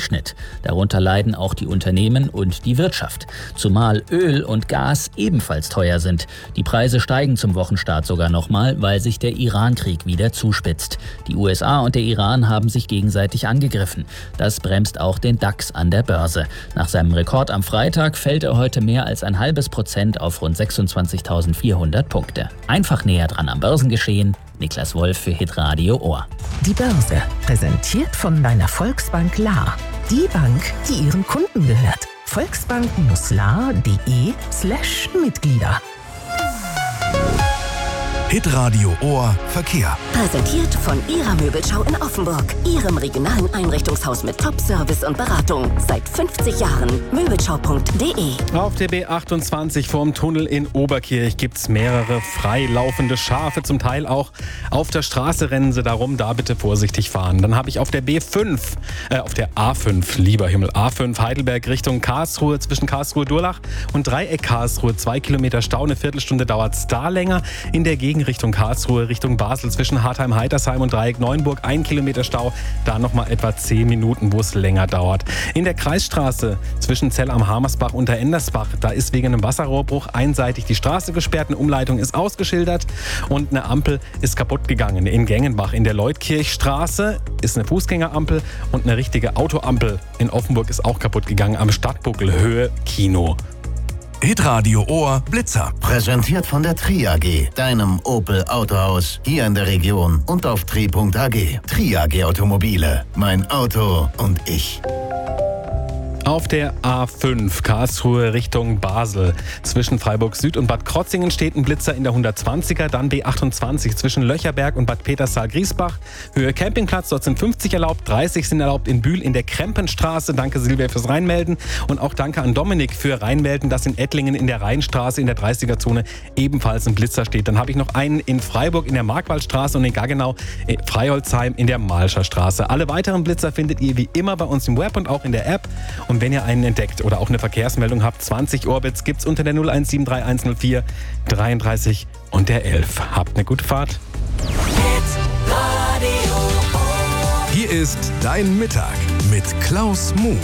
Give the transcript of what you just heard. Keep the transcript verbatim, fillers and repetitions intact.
Durchschnitt. Darunter leiden auch die Unternehmen und die Wirtschaft. Zumal Öl und Gas ebenfalls teuer sind. Die Preise steigen zum Wochenstart sogar nochmal, weil sich der Iran-Krieg wieder zuspitzt. Die U S A und der Iran haben sich gegenseitig angegriffen. Das bremst auch den DAX an der Börse. Nach seinem Rekord am Freitag fällt er heute mehr als ein halbes Prozent auf rund sechsundzwanzigtausendvierhundert Punkte. Einfach näher dran am Börsengeschehen. Niklas Wolf für Hitradio Ohr. Die Börse, präsentiert von deiner Volksbank La. Die Bank, die ihren Kunden gehört. Volksbank-la.de slash Mitglieder. Hitradio Ohr Verkehr. Präsentiert von Ihrer Möbelschau in Offenburg. Ihrem regionalen Einrichtungshaus mit Top-Service und Beratung. Seit fünfzig Jahren. Möbelschau punkt de. Auf der B achtundzwanzig vorm Tunnel in Oberkirch gibt es mehrere freilaufende Schafe. Zum Teil auch auf der Straße rennen sie darum. Da bitte vorsichtig fahren. Dann habe ich auf der B fünf, äh, auf der A fünf, lieber Himmel, A fünf Heidelberg Richtung Karlsruhe, zwischen Karlsruhe-Durlach und Dreieck Karlsruhe. Zwei Kilometer Stau, eine Viertelstunde dauert es da länger. In der Gegend Richtung Karlsruhe, Richtung Basel, zwischen Hartheim-Heitersheim und Dreieck Neuenburg, ein Kilometer Stau, da nochmal etwa zehn Minuten, wo es länger dauert. In der Kreisstraße zwischen Zell am Hamersbach und der Endersbach, da ist wegen einem Wasserrohrbruch einseitig die Straße gesperrt, eine Umleitung ist ausgeschildert und eine Ampel ist kaputt gegangen. In Gengenbach in der Leutkirchstraße ist eine Fußgängerampel und eine richtige Autoampel in Offenburg ist auch kaputt gegangen am Stadtbuckel Höhe Kino. Hitradio Ohr Blitzer. Präsentiert von der Tri A G, deinem Opel Autohaus hier in der Region und auf tri punkt a g. Tri A G Automobile, mein Auto und ich. Auf der A fünf Karlsruhe Richtung Basel. Zwischen Freiburg Süd und Bad Krotzingen steht ein Blitzer in der hundertzwanziger. Dann B achtundzwanzig zwischen Löcherberg und Bad Peterssaal-Griesbach. Höhe Campingplatz, dort sind fünfzig erlaubt, dreißig sind erlaubt in Bühl in der Krempenstraße. Danke Silvia fürs Reinmelden. Und auch danke an Dominik für Reinmelden, dass in Ettlingen in der Rheinstraße in der dreißiger-Zone ebenfalls ein Blitzer steht. Dann habe ich noch einen in Freiburg in der Markwaldstraße und in Gaggenau, Freiholzheim in der Malscher Straße. Alle weiteren Blitzer findet ihr wie immer bei uns im Web und auch in der App. Und wenn ihr einen entdeckt oder auch eine Verkehrsmeldung habt, zwanzig Orbits gibt's unter der null eins sieben drei eins null vier dreiunddreißig und der elf. Habt eine gute Fahrt. Hier ist dein Mittag mit Klaus Muth.